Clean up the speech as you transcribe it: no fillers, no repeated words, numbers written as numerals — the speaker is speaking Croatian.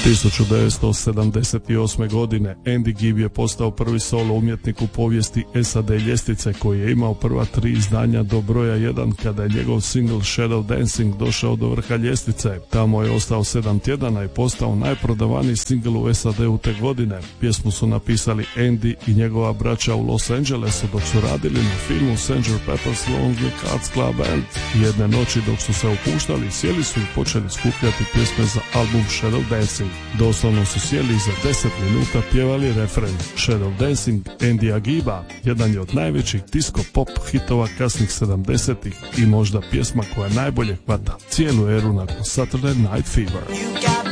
1978. godine Andy Gibb je postao prvi solo umjetnik u povijesti SAD ljestvice koji je imao prva 3 izdanja do broja 1 kada je njegov single Shadow Dancing došao do vrha ljestvice. Tamo je ostao 7 tjedana i postao najprodavaniji single u SAD-u te godine. Pjesmu su napisali Andy i njegova braća u Los Angelesu dok su radili na filmu Sgt. Pepper's Lonely Hearts Club Band. Jedne noći dok su se opuštali, sjeli su i počeli skupljati pjesme za album Shadow Dancing. Doslovno su sjeli i za 10 minuta pjevali refren. Shadow Dancing Andyja Gibba jedan je od najvećih disco pop hitova kasnih 70-ih i možda pjesma koja najbolje hvata cijelu eru nakon Saturday Night Fever.